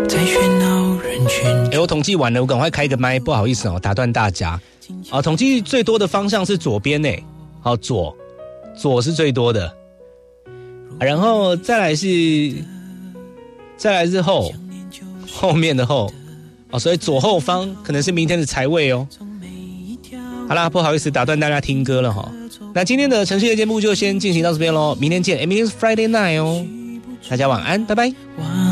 在喧闹人群。 我统计完了，我赶快开个麦，不好意思打断大家。统计最多的方向是左边呢，左是最多的，然后再来是后面的后，所以左后方可能是明天的财位哦。好啦，不好意思打断大家听歌了哈。那今天的城市夜节目就先进行到这边咯，明天见，明天是 Friday night 哦，大家晚安，拜拜。